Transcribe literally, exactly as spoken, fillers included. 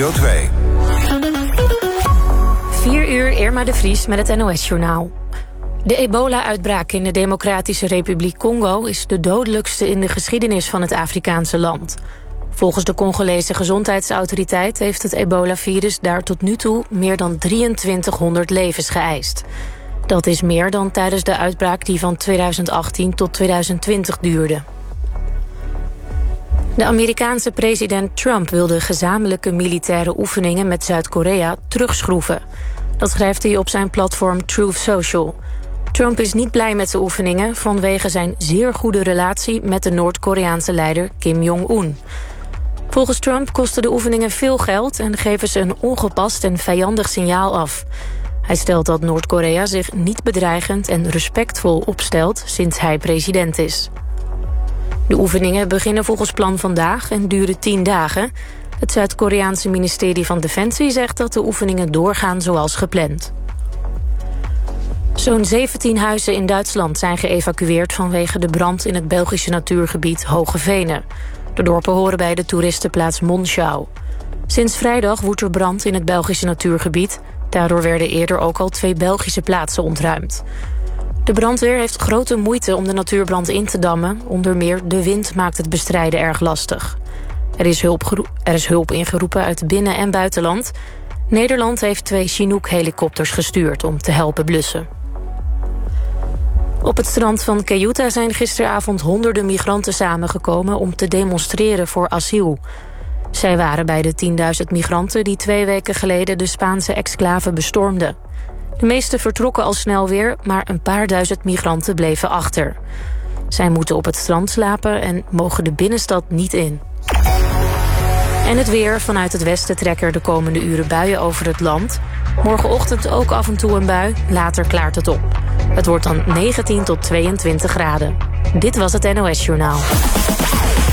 Radio twee. vier uur, Irma de Vries met het N O S-journaal. De ebola-uitbraak in de Democratische Republiek Congo is de dodelijkste in de geschiedenis van het Afrikaanse land. Volgens de Congolese gezondheidsautoriteit heeft het ebola-virus daar tot nu toe meer dan drieëntwintighonderd levens geëist. Dat is meer dan tijdens de uitbraak die van tweeduizend achttien tot tweeduizend twintig duurde. De Amerikaanse president Trump wil de gezamenlijke militaire oefeningen met Zuid-Korea terugschroeven. Dat schrijft hij op zijn platform Truth Social. Trump is niet blij met de oefeningen vanwege zijn zeer goede relatie met de Noord-Koreaanse leider Kim Jong-un. Volgens Trump kosten de oefeningen veel geld en geven ze een ongepast en vijandig signaal af. Hij stelt dat Noord-Korea zich niet bedreigend en respectvol opstelt sinds hij president is. De oefeningen beginnen volgens plan vandaag en duren tien dagen. Het Zuid-Koreaanse ministerie van Defensie zegt dat de oefeningen doorgaan zoals gepland. Zo'n zeventien huizen in Duitsland zijn geëvacueerd vanwege de brand in het Belgische natuurgebied Hoge Venen. De dorpen horen bij de toeristenplaats Monschau. Sinds vrijdag woedt er brand in het Belgische natuurgebied. Daardoor werden eerder ook al twee Belgische plaatsen ontruimd. De brandweer heeft grote moeite om de natuurbrand in te dammen. Onder meer de wind maakt het bestrijden erg lastig. Er is hulp, gero- er is hulp ingeroepen uit binnen- en buitenland. Nederland heeft twee Chinook-helikopters gestuurd om te helpen blussen. Op het strand van Ceuta zijn gisteravond honderden migranten samengekomen om te demonstreren voor asiel. Zij waren bij de tienduizend migranten die twee weken geleden de Spaanse exclave bestormden. De meeste vertrokken al snel weer, maar een paar duizend migranten bleven achter. Zij moeten op het strand slapen en mogen de binnenstad niet in. En het weer. Vanuit het westen trekken er de komende uren buien over het land. Morgenochtend ook af en toe een bui, later klaart het op. Het wordt dan negentien tot tweeëntwintig graden. Dit was het N O S-journaal.